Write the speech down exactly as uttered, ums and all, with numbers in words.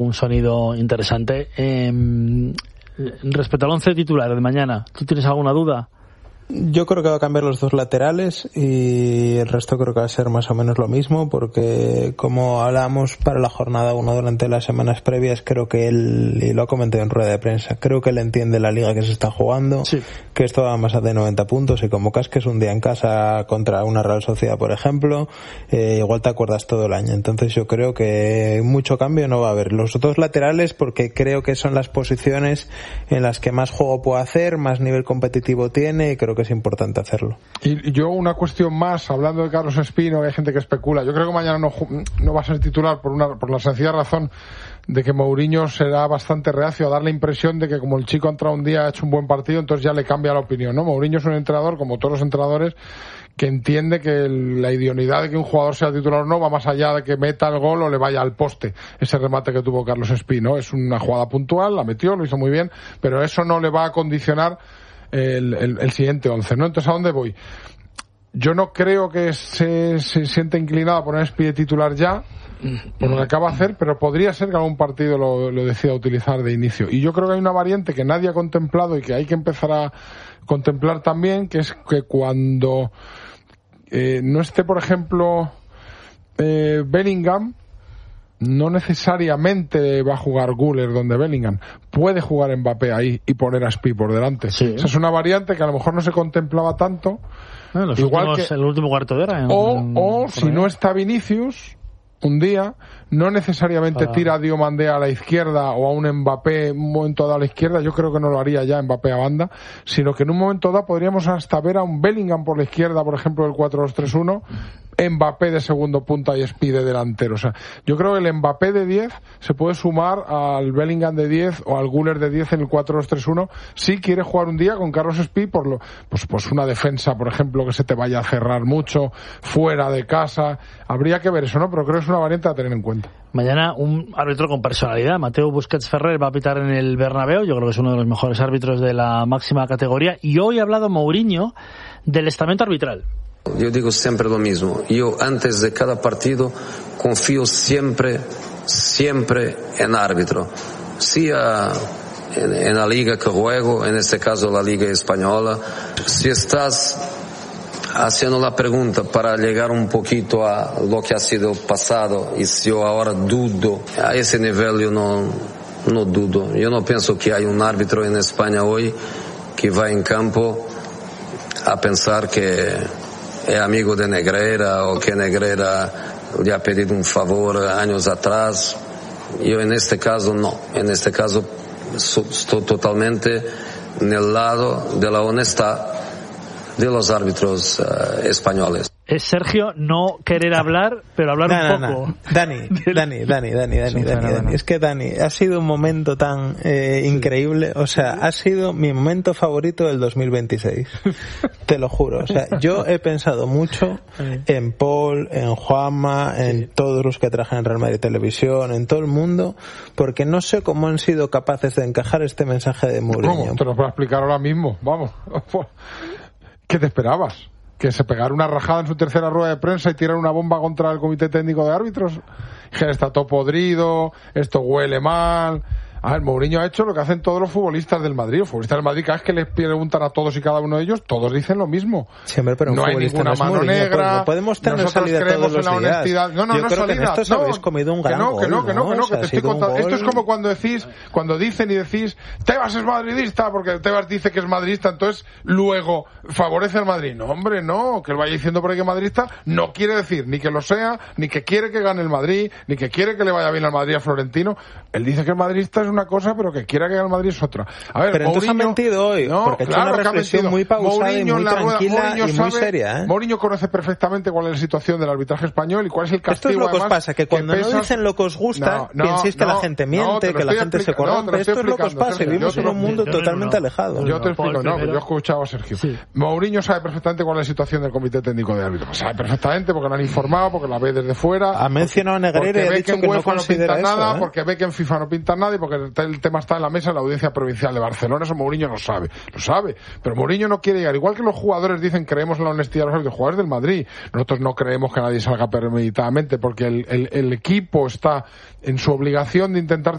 Un sonido interesante. Eh, respecto al once titular de mañana, ¿tú tienes alguna duda? Yo creo que va a cambiar los dos laterales y el resto creo que va a ser más o menos lo mismo, porque como hablábamos para la jornada uno durante las semanas previas, creo que él, y lo ha comentado en rueda de prensa, creo que él entiende la liga que se está jugando, sí. que esto va a más de noventa puntos y como casques un día en casa contra una Real Sociedad, por ejemplo, eh, igual te acuerdas todo el año. Entonces yo creo que mucho cambio no va a haber. Los dos laterales, porque creo que son las posiciones en las que más juego puede hacer, más nivel competitivo tiene, y creo que es importante hacerlo. Y yo una cuestión más, hablando de Carlos Espino, hay gente que especula. Yo creo que mañana no, no va a ser titular por una por la sencilla razón de que Mourinho será bastante reacio a dar la impresión de que como el chico ha entrado un día, ha hecho un buen partido, entonces ya le cambia la opinión, ¿no? Mourinho es un entrenador, como todos los entrenadores, que entiende que el, la idoneidad de que un jugador sea titular o no va más allá de que meta el gol o le vaya al poste. Ese remate que tuvo Carlos Espino es una jugada puntual, la metió, lo hizo muy bien, pero eso no le va a condicionar El, el, el siguiente once, ¿no? Entonces, ¿a dónde voy? Yo no creo que se, se sienta inclinado a poner Espí de titular ya, por lo que acaba de hacer, pero podría ser que algún partido lo, lo decida utilizar de inicio. Y yo creo que hay una variante que nadie ha contemplado y que hay que empezar a contemplar también, que es que cuando eh, no esté, por ejemplo, eh, Bellingham, no necesariamente va a jugar Güler donde Bellingham. Puede jugar Mbappé ahí y poner a Espí por delante. Sí. Esa es una variante que a lo mejor no se contemplaba tanto. Bueno, los igual últimos, que, el último cuarto de hora. En, o, en, o si no está Vinicius, un día, no necesariamente Para... tira a Diomandé a la izquierda o a un Mbappé un momento dado a la izquierda. Yo creo que no lo haría ya Mbappé a banda, sino que en un momento dado podríamos hasta ver a un Bellingham por la izquierda, por ejemplo, del cuatro dos tres uno, Mbappé de segundo punta y Espí de delantero. O sea, yo creo que el Mbappé de diez se puede sumar al Bellingham de diez o al Güler de diez en el cuatro dos tres uno si quiere jugar un día con Carlos Espí por lo, pues, pues una defensa, por ejemplo, que se te vaya a cerrar mucho, fuera de casa. Habría que ver eso, ¿no? Pero creo que es una variante a tener en cuenta. Mañana un árbitro con personalidad, Mateo Busquets Ferrer, va a pitar en el Bernabéu. Yo creo que es uno de los mejores árbitros de la máxima categoría. Y hoy ha hablado Mourinho del estamento arbitral. Yo digo siempre lo mismo. Yo antes de cada partido confío siempre, siempre en árbitro. Sea en, en la liga que juego, en este caso la liga española. Si estás haciendo la pregunta para llegar un poquito a lo que ha sido pasado y si yo ahora dudo, a ese nivel yo no, no dudo. Yo no pienso que hay un árbitro en España hoy que va en campo a pensar que es amigo de Negreira o que Negreira le ha pedido un favor años atrás. Yo en este caso no, en este caso estoy totalmente en el lado de la honestidad de los árbitros uh, españoles. Es Sergio no querer hablar, pero hablar no, un no, poco. No. Dani, Dani, Dani, Dani, Dani, Dani, Dani. Es que Dani, ha sido un momento tan eh, increíble. O sea, ha sido mi momento favorito del dos mil veintiséis. Te lo juro. O sea, yo he pensado mucho en Paul, en Juanma, en sí. todos los que trabajan en Real Madrid Televisión, en todo el mundo, porque no sé cómo han sido capaces de encajar este mensaje de Mourinho. ¿Cómo? Te lo puedo explicar ahora mismo. Vamos. ¿Qué te esperabas? ¿Que se pegara una rajada en su tercera rueda de prensa y tirar una bomba contra el comité técnico de árbitros? Que está todo podrido, esto huele mal. A ver, Mourinho ha hecho lo que hacen todos los futbolistas del Madrid. Los futbolistas del Madrid, cada vez que les preguntan a todos y cada uno de ellos, todos dicen lo mismo. Siempre, pero no hay ninguna no mano Mourinho, negra. No podemos tener salida todos los días. No, no, Yo no creo salida. Que en esto no, habéis comido un gran que no, que no, que no, gol, que no, que, no, que te estoy contando. Esto es como cuando decís, cuando dicen y decís, Tebas es madridista, porque Tebas dice que es madridista, entonces luego favorece al Madrid. No, hombre, no, que él vaya diciendo por ahí que es madridista, no quiere decir ni que lo sea, ni que quiere que gane el Madrid, ni que quiere que le vaya bien al Madrid a Florentino. Él dice que el madridista es una cosa, pero que quiera que gane el Madrid es otra. A ver, pero Mourinho, entonces ha mentido hoy, no, porque claro, ha hecho una reflexión muy pausada Mourinho y muy rueda, tranquila Mourinho y sabe, muy seria, ¿eh? Mourinho conoce perfectamente cuál es la situación del arbitraje español y cuál es el castigo. Esto es lo que os además, pasa, que cuando que pesas... no dicen lo que os gusta, no, no, penséis que no, la gente miente, no, que la gente se corrompe. No, Esto es lo que os pasa, Sergio, vivimos en un mundo yo, totalmente no, alejado. Yo te no, explico, no, que yo he escuchado a Sergio. Sí. Mourinho sabe perfectamente cuál es la situación del comité técnico de árbitros. Sabe perfectamente porque lo han informado, porque la ve desde fuera. Ha mencionado a Negreira y ha dicho que, que no considera pinta eso, nada, ¿eh? porque ve que en FIFA no pinta nada y porque el tema está en la mesa de la Audiencia Provincial de Barcelona, eso Mourinho lo sabe, lo sabe, pero Mourinho no quiere llegar, igual que los jugadores dicen creemos en la honestidad de los árbitros, jugadores del Madrid, nosotros no creemos que nadie salga premeditadamente, porque el, el, el equipo está en su obligación de intentar